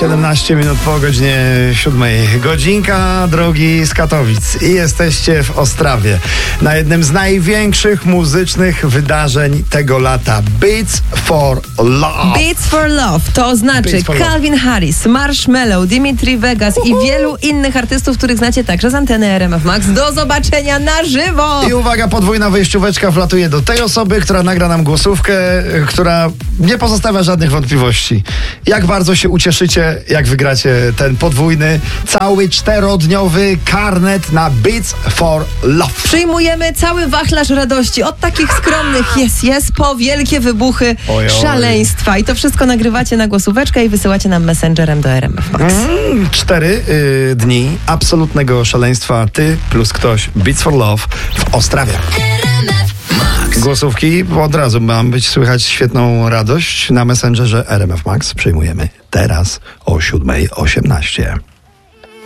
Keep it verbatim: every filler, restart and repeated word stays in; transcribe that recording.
siedemnaście minut po godzinie siódmej. Godzinka drogi z Katowic. I jesteście w Ostrawie. Na jednym z największych muzycznych wydarzeń tego lata. Beats for Love. Beats for Love to znaczy Calvin Harris, Marshmello, Dimitri Vegas i wielu innych artystów, których znacie także z anteny R M F Max. Do zobaczenia na żywo! I uwaga, podwójna wejścióweczka wlatuje do tej osoby, która nagra nam głosówkę, która nie pozostawia żadnych wątpliwości. Jak bardzo się ucieszycie, jak wygracie ten podwójny, cały czterodniowy karnet na Beats for Love. Przyjmujemy cały wachlarz radości. Od takich skromnych jest, jest po wielkie wybuchy Oj, oj. szaleństwa. I to wszystko nagrywacie na głosóweczkę i wysyłacie nam messengerem do R M F Max. Mm, cztery y, dni absolutnego szaleństwa. Ty plus ktoś. Beats for Love w Ostrawie. Głosówki od razu mam być słychać świetną radość na messengerze R M F Max. Przyjmujemy teraz o siódma osiemnaście.